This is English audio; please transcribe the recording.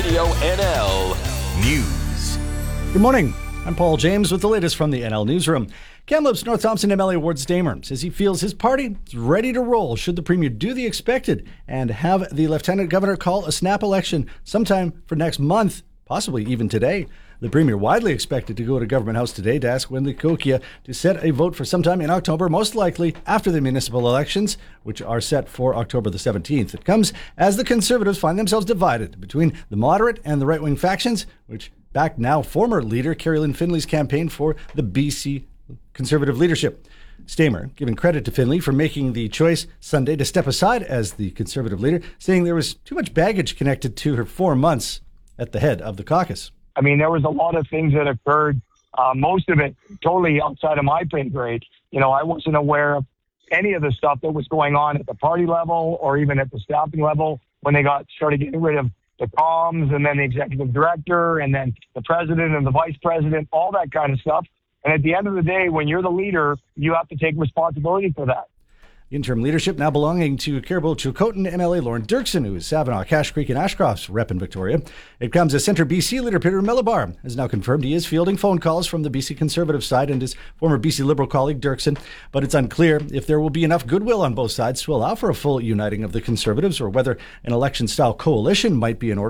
Radio NL News. Good morning. I'm Paul James with the latest from the NL Newsroom. Kamloops North Thompson MLA Ward Stamer says he feels his party is ready to roll should the Premier do the expected and have the Lieutenant Governor call a snap election sometime for next month, possibly even today. The Premier widely expected to go to Government House today to ask Wendy Kokia to set a vote for sometime in October, most likely after the municipal elections, which are set for October the 17th. It comes as the Conservatives find themselves divided between the moderate and the right-wing factions, which backed now former leader Kerry Lynn Finley's campaign for the BC Conservative leadership. Stamer giving credit to Finley for making the choice Sunday to step aside as the Conservative leader, saying there was too much baggage connected to her 4 months at the head of the caucus. I mean, there was a lot of things that occurred, most of it totally outside of my pay grade. You know, I wasn't aware of any of the stuff that was going on at the party level or even at the staffing level when they started getting rid of the comms and then the executive director and then the president and the vice president, all that kind of stuff. And at the end of the day, when you're the leader, you have to take responsibility for that. Interim leadership now belonging to Caribou-Chilcotin MLA Lauren Dirksen, who is Savinock, Cache Creek, and Ashcroft's rep in Victoria. It comes as Centre BC leader Peter Millibar has now confirmed he is fielding phone calls from the BC Conservative side and his former BC Liberal colleague Dirksen, but it's unclear if there will be enough goodwill on both sides to allow for a full uniting of the Conservatives or whether an election-style coalition might be in order.